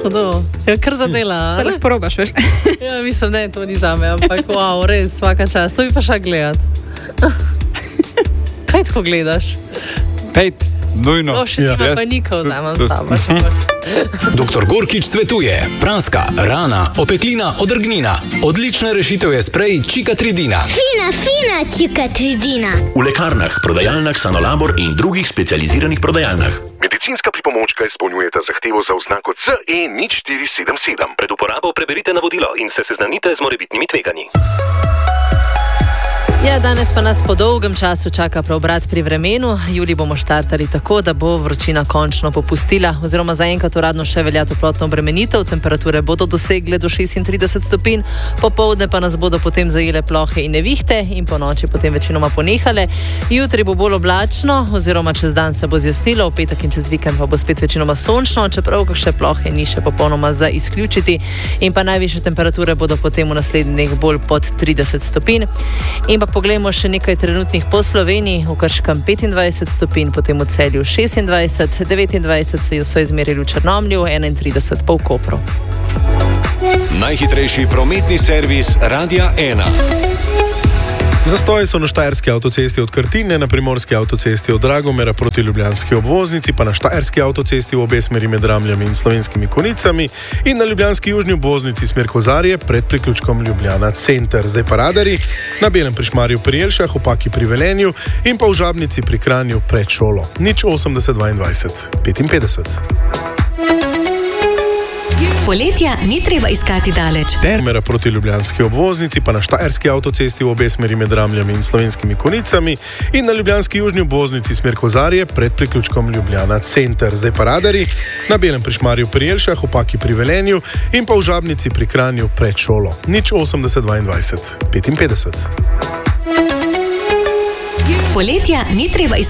hudo. Ja, kar zadela. Se lahko probaš, veš? Ja, mislim, ne, to ni zame, ampak wow, res, svaka čast. To bi pa šla gledat. Kaj tako gledaš? Pejt, nujno. To še nima pa nikov vzamem s tabo. Dr. Gorkič svetuje: praska, rana, opeklina, odrgnina. Odlična rešitev je sprej Čikatridina. Fina Čikatridina. V lekarnah, prodajalnah Sanolabor in drugih specializiranih prodajalnah. Medicinska pripomočka izpolnjujeta zahtevo za oznako CE 0477. Pred uporabo preberite navodilo in se seznanite z morebitnimi tveganji. Ja, danes pa nas po dolgem času čaka preobrat pri vremenu. Julij bomo štartali tako, da bo vročina končno popustila, oziroma zaenkrat uradno še velja toplotna obremenitev. Temperature bodo dosegle do 36 stopinj, popoldne pa nas bodo potem zajele plohe in nevihte in po noči potem večinoma ponehale. Jutri bo bolj oblačno, oziroma čez dan se bo zjasnilo, v petek in čez vikend pa bo spet večinoma sončno, čeprav kakšne plohe ni še popolnoma za izključiti. In pa najvišje temperature bodo potem v naslednjih dneh bolj pod 30 stopinj. In pa poglejmo še nekaj trenutnih po Sloveniji. V Krškem 25 stopinj, potem v Celju 26, 29 so izmerili v Črnomlju, 31 pa v Kopru. Najhitrejši prometni servis Radia 1. Zastoji so na štajerski avtocesti od Krtine, na primorski avtocesti od Dragomera proti ljubljanski obvoznici, pa na štajerski avtocesti v obe smeri med Ramljami in Slovenskimi Konicami in na ljubljanski južni obvoznici smer Kozarje pred priključkom Ljubljana center. Zdaj pa radarji na Belem pri Šmarju pri Jelšah, v Paki pri Velenju in pa v Žabnici pri Kranju pred šolo. 080 22 55. Poletja ni treba iskati daleč. Termera proti ljubljanski obvoznici, pa na štajerski avtocesti v obe smeri med Ramljami in Slovenskimi Konicami in na ljubljanski južni obvoznici smer Kozarje pred priključkom Ljubljana center. Zdaj pa radarji na Belem pri Šmarju pri Jelšah, v Paki pri Velenju in pa v Žabnici pri Kranju pred šolo. 080 22 55. Poletja ni treba iskati